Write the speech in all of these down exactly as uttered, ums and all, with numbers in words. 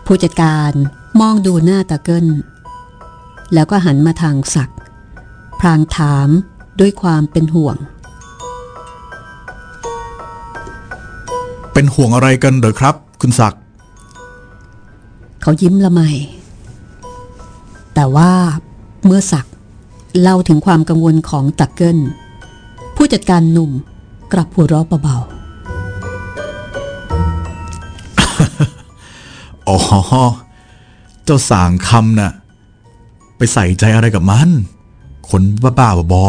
ผู้จัดการมองดูหน้าตะเกิลแล้วก็หันมาทางศักดิ์พลางถามด้วยความเป็นห่วงเป็นห่วงอะไรกันเหรอครับคุณศักดิ์เขายิ้มละไมแต่ว่าเมื่อศักดิ์เล่าถึงความกังวลของตะเกิลผู้จัดการหนุ่มกลับหัวเราะเบาๆ อ๋อเจ้าสางคำน่ะไปใส่ใจอะไรกับมันคนบ้าๆบอ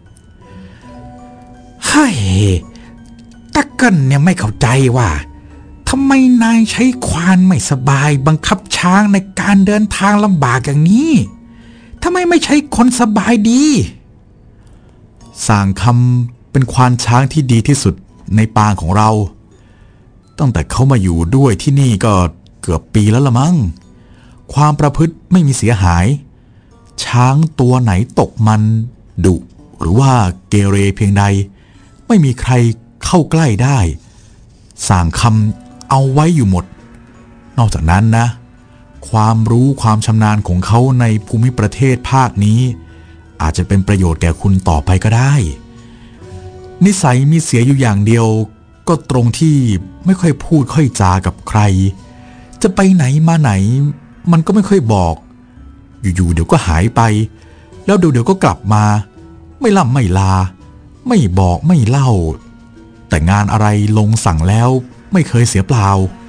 ๆเฮ้ยตะเกิลเนี่ยไม่เข้าใจว่าทำไมนายใช้ควานไม่สบายบังคับช้างในการเดินทางลำบากอย่างนี้ทำไมไม่ใช้คนสบายดีสางคำเป็นควานช้างที่ดีที่สุดในปางของเราตั้งแต่เขามาอยู่ด้วยที่นี่ก็เกือบปีแล้วละมั้งความประพฤติไม่มีเสียหายช้างตัวไหนตกมันดุหรือว่าเกเรเพียงใดไม่มีใครเข้าใกล้ได้สางคำเอาไว้อยู่หมดนอกจากนั้นนะความรู้ความชำนาญของเขาในภูมิประเทศภาคนี้อาจจะเป็นประโยชน์แก่คุณต่อไปก็ได้นิสัยมีเสียอยู่อย่างเดียวก็ตรงที่ไม่ค่อยพูดค่อยจากับใครจะไปไหนมาไหนมันก็ไม่ค่อยบอกอยู่ๆเดี๋ยวก็หายไปแล้วเดี๋ยวเดี๋ยวก็กลับมาไม่ล่ำไม่ลาไม่บอกไม่เล่าแต่งานอะไรลงสั่งแล้วไม่เคยเสียเปล่า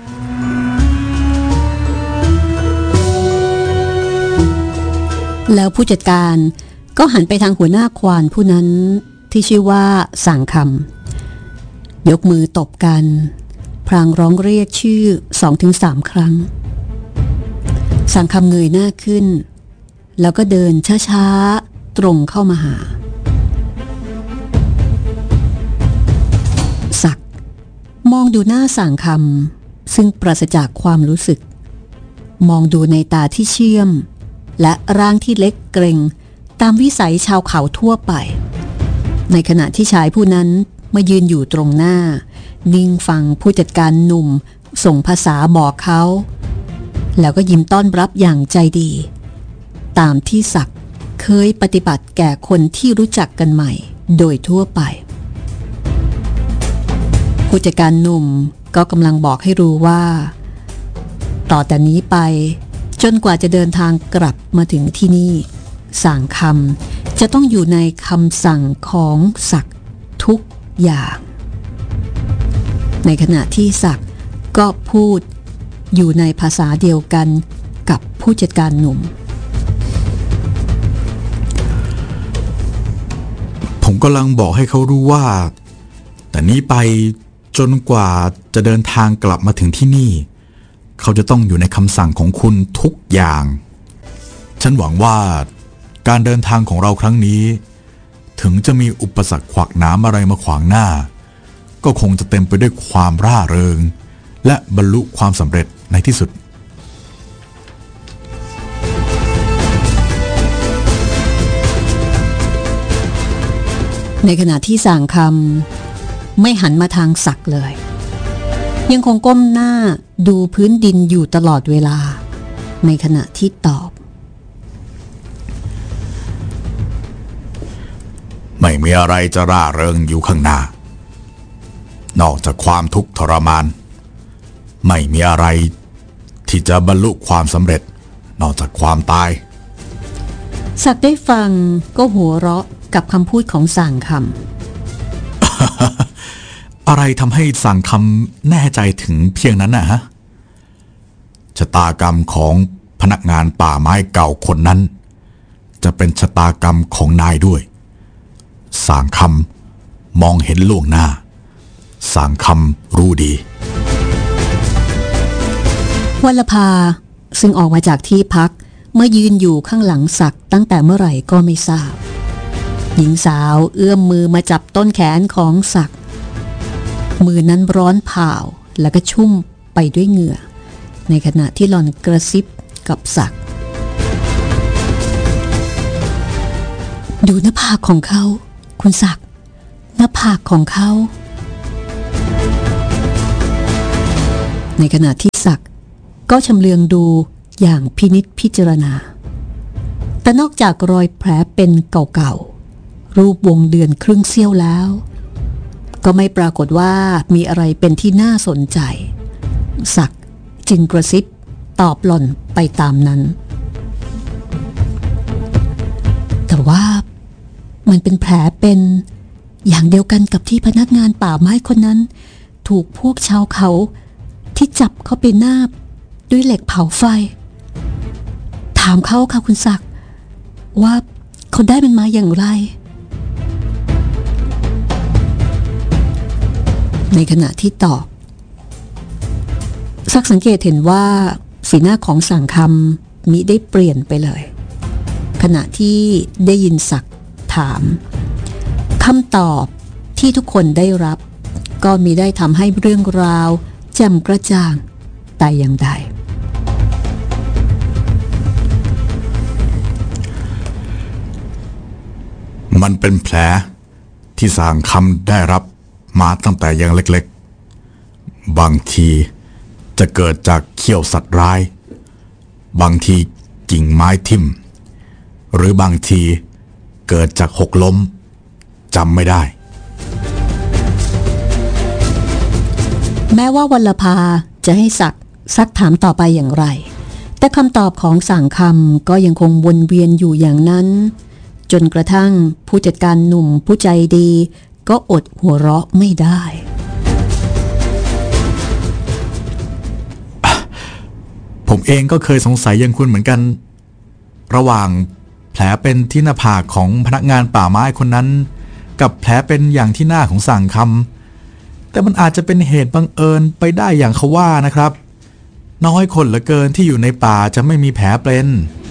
แล้วผู้จัดการก็หันไปทางหัวหน้าควานผู้นั้นที่ชื่อว่าสั่งคำยกมือตบกันพลางร้องเรียกชื่อ สองถึงสาม ครั้งสั่งคำเงยหน้าขึ้นแล้วก็เดินช้าๆตรงเข้ามาหาศักดิ์มองดูหน้าสั่งคำซึ่งปราศจากความรู้สึกมองดูในตาที่เชื่อมและร่างที่เล็กเกร็งตามวิสัยชาวเขาทั่วไปในขณะที่ชายผู้นั้นมายืนอยู่ตรงหน้านิ่งฟังผู้จัดการหนุ่มส่งภาษาบอกเขาแล้วก็ยิ้มต้อนรับอย่างใจดีตามที่ศักดิ์เคยปฏิบัติแก่คนที่รู้จักกันใหม่โดยทั่วไปผู้จัดการหนุ่มก็กำลังบอกให้รู้ว่าต่อแต่นี้ไปจนกว่าจะเดินทางกลับมาถึงที่นี่สั่งคำจะต้องอยู่ในคำสั่งของศักดิ์ทุกอย่างในขณะที่ศักดิ์ก็พูดอยู่ในภาษาเดียวกันกับผู้จัดการหนุ่มผมกำลังบอกให้เขารู้ว่าแต่นี้ไปจนกว่าจะเดินทางกลับมาถึงที่นี่เขาจะต้องอยู่ในคำสั่งของคุณทุกอย่างฉันหวังว่าการเดินทางของเราครั้งนี้ถึงจะมีอุปสรรคขวากหนามอะไรมาขวางหน้าก็คงจะเต็มไปด้วยความร่าเริงและบรรลุความสำเร็จในที่สุดในขณะที่สั่งคำไม่หันมาทางศักดิ์เลยยังคงก้มหน้าดูพื้นดินอยู่ตลอดเวลาในขณะที่ตอบไม่มีอะไรจะร่าเริงอยู่ข้างหน้านอกจากความทุกข์ทรมานไม่มีอะไรที่จะบรรลุความสำเร็จนอกจากความตายศักดิ์ได้ฟังก็หัวเราะกับคำพูดของสั่งคำ อะไรทำให้สั่งคำแน่ใจถึงเพียงนั้นนะฮะชะตากรรมของพนักงานป่าไม้เก่าคนนั้นจะเป็นชะตากรรมของนายด้วยสั่งคำมองเห็นล่วงหน้าสั่งคำรู้ดีวัลภาซึ่งออกมาจากที่พักเมื่อยืนอยู่ข้างหลังศักดิ์ตั้งแต่เมื่อไหร่ก็ไม่ทราบหญิงสาวเอื้อมมือมาจับต้นแขนของศักดิ์มือนั้นร้อนเผาแล้วก็ชุ่มไปด้วยเหงื่อในขณะที่หล่อนกระซิบกับศักดิ์ดูหน้าผากของเขาคุณศักดิ์หน้าผากของเขาในขณะที่ศักดิ์ก็ชำเลืองดูอย่างพินิจพิจารณาแต่นอกจากรอยแผลเป็นเก่าๆรูปวงเดือนครึ่งเสี้ยวแล้วก็ไม่ปรากฏว่ามีอะไรเป็นที่น่าสนใจศักดิ์จึงกระซิบตอบหล่อนไปตามนั้นแต่ว่ามันเป็นแผลเป็นอย่างเดียวกันกับที่พนักงานป่าไม้คนนั้นถูกพวกชาวเขาที่จับเขาไปนาบด้วยเหล็กเผาไฟถามเขาค่ะคุณศักดิ์ว่าเขาได้มันมาอย่างไรในขณะที่ตอบศักดิ์สังเกตเห็นว่าสีหน้าของสั่งคำมิได้เปลี่ยนไปเลยขณะที่ได้ยินศักดิ์ถามคำตอบที่ทุกคนได้รับก็มิได้ทำให้เรื่องราวแจ่มกระจ่างแต่อย่างใดมันเป็นแผลที่สางคำได้รับมาตั้งแต่ยังเล็กๆบางทีจะเกิดจากเขี้ยวสัตว์ร้ายบางทีกิ่งไม้ทิ่มหรือบางทีเกิดจากหกล้มจำไม่ได้แม้ว่าวัลภาจะให้ศักดิ์ซักถามต่อไปอย่างไรแต่คำตอบของสั่งคำก็ยังคงวนเวียนอยู่อย่างนั้นจนกระทั่งผู้จัดการหนุ่มผู้ใจดีก็อดหัวเราะไม่ได้ผมเองก็เคยสงสัยอย่างคุณเหมือนกันระหว่างแผลเป็นที่หน้าผากของพนักงานป่าไม้คนนั้นกับแผลเป็นอย่างที่หน้าของสั่งคำแต่มันอาจจะเป็นเหตุบังเอิญไปได้อย่างเขาว่านะครับน้อยคนเหลือเกินที่อยู่ในป่าจะไม่มีแผลเป็น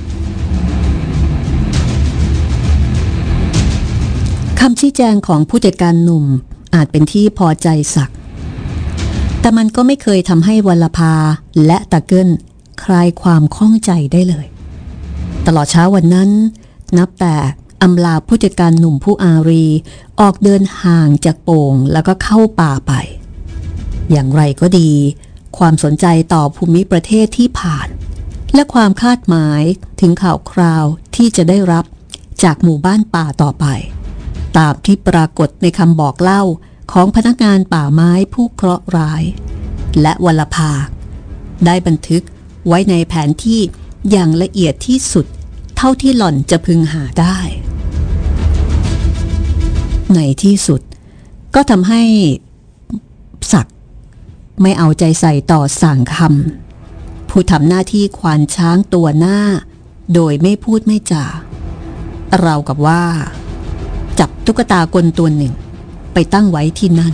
คำชี้แจงของผู้จัดการหนุ่มอาจเป็นที่พอใจศักดิ์แต่มันก็ไม่เคยทำให้วัลภาและตะเกิลคลายความข้องใจได้เลยตลอดเช้าวันนั้นนับแต่อำลาผู้จัดการหนุ่มผู้อารีออกเดินห่างจากโป่งแล้วก็เข้าป่าไปอย่างไรก็ดีความสนใจต่อภูมิประเทศที่ผ่านและความคาดหมายถึงข่าวคราวที่จะได้รับจากหมู่บ้านป่าต่อไปตามที่ปรากฏในคำบอกเล่าของพนักงานป่าไม้ผู้เคราะห์ร้ายและวัลภาได้บันทึกไว้ในแผนที่อย่างละเอียดที่สุดเท่าที่หล่อนจะพึงหาได้ในที่สุดก็ทำให้ศักดิ์ไม่เอาใจใส่ต่อสั่งคำผู้ทำหน้าที่ควานช้างตัวหน้าโดยไม่พูดไม่จาราวกับว่าจับตุ๊กตากลตัวหนึ่งไปตั้งไว้ที่นั่น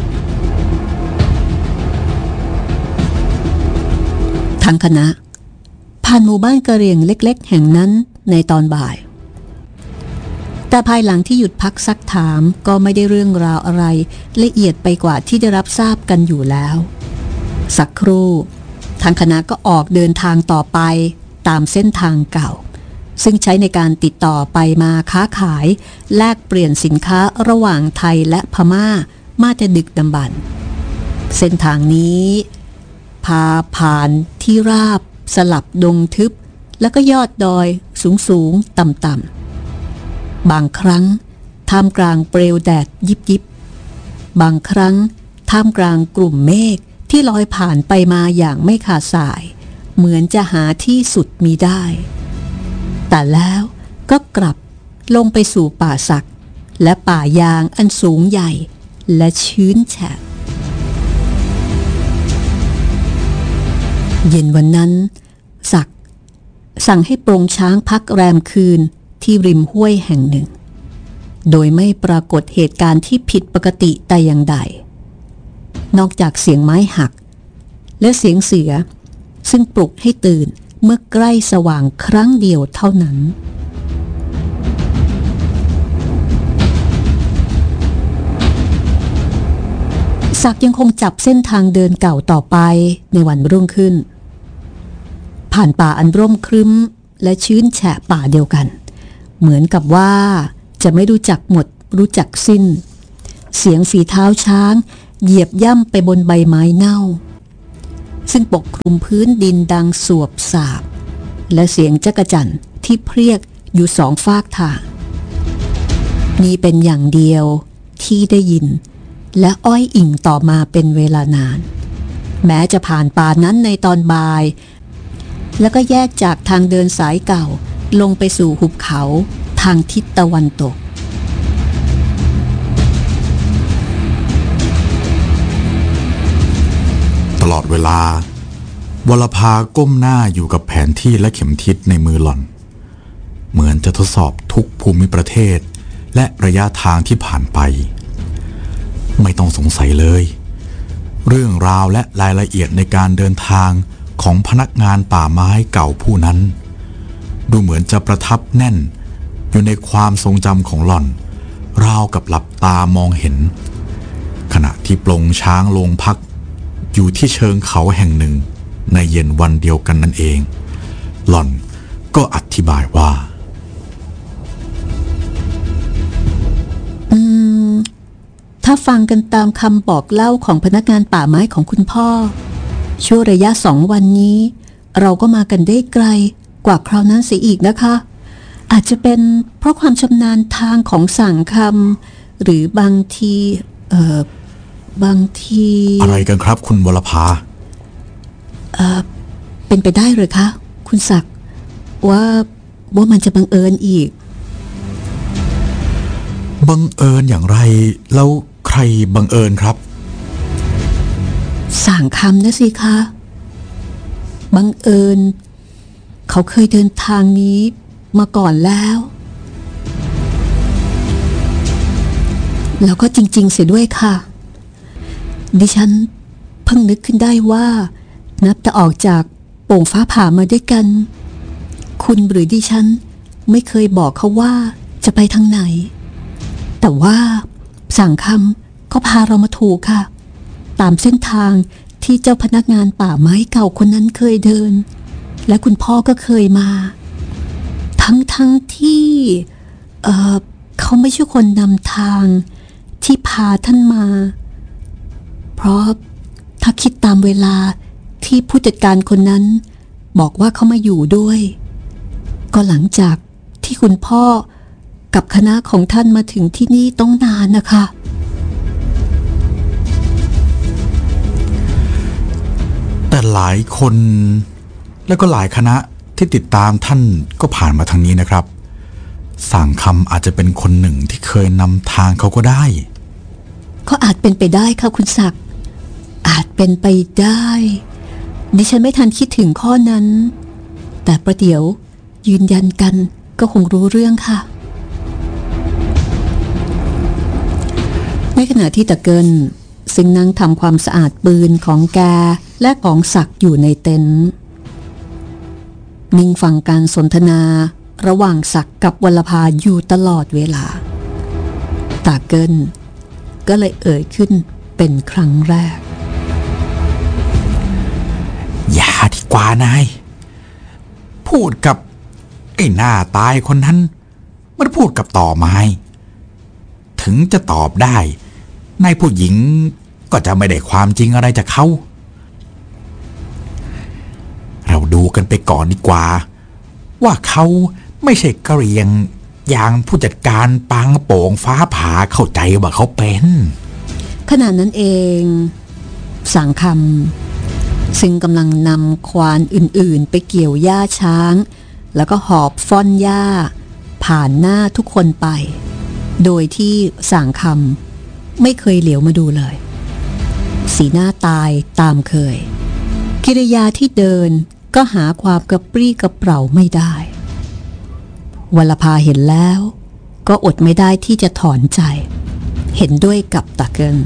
ทั้งคณะผ่านหมู่บ้านกะเหรี่ยงเล็กๆแห่งนั้นในตอนบ่ายแต่ภายหลังที่หยุดพักซักถามก็ไม่ได้เรื่องราวอะไรละเอียดไปกว่าที่ได้รับทราบกันอยู่แล้วสักครู่ทางคณะก็ออกเดินทางต่อไปตามเส้นทางเก่าซึ่งใช้ในการติดต่อไปมาค้าขายแลกเปลี่ยนสินค้าระหว่างไทยและพม่ามาแต่ดึกดำบรรพ์เส้นทางนี้พาผ่านที่ราบสลับดงทึบแล้วก็ยอดดอยสูงสูงต่ำต่ำบางครั้งท่ามกลางเปลวแดดยิบยิบบางครั้งท่ามกลางกลุ่มเมฆที่ลอยผ่านไปมาอย่างไม่ขาดสายเหมือนจะหาที่สุดมิได้แต่แล้วก็กลับลงไปสู่ป่าสักและป่ายางอันสูงใหญ่และชื้นแฉะเย็นวันนั้นศักดิ์สั่งให้ปรงช้างพักแรมคืนที่ริมห้วยแห่งหนึ่งโดยไม่ปรากฏเหตุการณ์ที่ผิดปกติแต่อย่างใดนอกจากเสียงไม้หักและเสียงเสือซึ่งปลุกให้ตื่นเมื่อใกล้สว่างครั้งเดียวเท่านั้นศักดิ์ยังคงจับเส้นทางเดินเก่าต่อไปในวันรุ่งขึ้นผ่านป่าอันร่มครึ้มและชื้นแฉะป่าเดียวกันเหมือนกับว่าจะไม่รู้จักหมดรู้จักสิ้นเสียงฝีเท้าช้างเหยียบย่ำไปบนใบไม้เน่าซึ่งปกคลุมพื้นดินดังสวบสาบและเสียงจักจั่นที่เพรียกอยู่สองฟากทางนี่เป็นอย่างเดียวที่ได้ยินและอ้อยอิงต่อมาเป็นเวลานานแม้จะผ่านป่านั้นในตอนบ่ายแล้วก็แยกจากทางเดินสายเก่าลงไปสู่หุบเขาทางทิศตะวันตกตลอดเวลาวรภาก้มหน้าอยู่กับแผนที่และเข็มทิศในมือหล่อนเหมือนจะทดสอบทุกภูมิประเทศและระยะทางที่ผ่านไปไม่ต้องสงสัยเลยเรื่องราวและรายละเอียดในการเดินทางของพนักงานป่าไม้เก่าผู้นั้นดูเหมือนจะประทับแน่นอยู่ในความทรงจำของหล่อนราวกับหลับตามองเห็นขณะที่ปลงช้างลงพักอยู่ที่เชิงเขาแห่งหนึ่งในเย็นวันเดียวกันนั่นเองหล่อนก็อธิบายว่าอืมถ้าฟังกันตามคำบอกเล่าของพนักงานป่าไม้ของคุณพ่อช่วงระยะสองวันนี้เราก็มากันได้ไกลกว่าคราวนั้นเสียอีกนะคะอาจจะเป็นเพราะความชำนาญทางของสั่งคำหรือบางทีเอ่อบางทีอะไรกันครับคุณวรภาเอ่อเป็นไปได้หรือคะคุณศักดิ์ว่าว่ามันจะบังเอิญอีกบังเอิญอย่างไรแล้วใครบังเอิญครับสั่งคำนะสิคะบังเอิญเขาเคยเดินทางนี้มาก่อนแล้วแล้วก็จริงๆเสียด้วยค่ะดิฉันเพิ่งนึกขึ้นได้ว่านับแต่ออกจากโป่งฟ้าผ่ามาด้วยกันคุณหรือดิฉันไม่เคยบอกเขาว่าจะไปทางไหนแต่ว่าสั่งคำก็พาเรามาถูกค่ะตามเส้นทางที่เจ้าพนักงานป่าไม้เก่าคนนั้นเคยเดินและคุณพ่อก็เคยมาทั้งทั้งที่เอ่อเขาไม่ใช่คนนำทางที่พาท่านมาเพราะถ้าคิดตามเวลาที่ผู้จัดการคนนั้นบอกว่าเขามาอยู่ด้วยก็หลังจากที่คุณพ่อกับคณะของท่านมาถึงที่นี่ต้องนานนะคะแต่หลายคนและก็หลายคณะที่ติดตามท่านก็ผ่านมาทางนี้นะครับสั่งคำอาจจะเป็นคนหนึ่งที่เคยนำทางเขาก็ได้ก็อาจเป็นไปได้ค่ะคุณศักดิ์อาจเป็นไปได้ดิฉันไม่ทันคิดถึงข้อนั้นแต่ประเดี๋ยวยืนยันกันก็คงรู้เรื่องค่ะในขณะที่ตะเกินซึ่งนั่งทำความสะอาดปืนของแกและของศักดิ์อยู่ในเต็นท์นิ่งฟังการสนทนาระหว่างศักดิ์กับวรภาอยู่ตลอดเวลาตาเกินก็เลยเอ่ยขึ้นเป็นครั้งแรกอย่าดีกว่านายพูดกับไอ้หน้าตายคนนั้นมันพูดกับต่อไม้ถึงจะตอบได้นายผู้หญิงก็จะไม่ได้ความจริงอะไรจากเขาเราดูกันไปก่อนดีกว่าว่าเขาไม่ใช่กะเหรี่ยงอย่างผู้จัดการปางโป่งฟ้าผ่าเข้าใจว่าเขาเป็นขณะนั้นเองสั่งคำซึ่งกำลังนำควานอื่นๆไปเกี่ยวหญ้าช้างแล้วก็หอบฟ่อนหญ้าผ่านหน้าทุกคนไปโดยที่สั่งคำไม่เคยเหลียวมาดูเลยสีหน้าตายตามเคยกิริยาที่เดินก็หาความกระปรี้กระเปร่าไม่ได้วรภาเห็นแล้วก็อดไม่ได้ที่จะถอนใจเห็นด้วยกับตะเกิล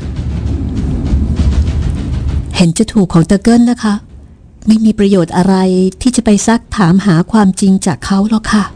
เห็นจะถูกของตะเกิลนะคะไม่มีประโยชน์อะไรที่จะไปซักถามหาความจริงจากเขาหรอกค่ะ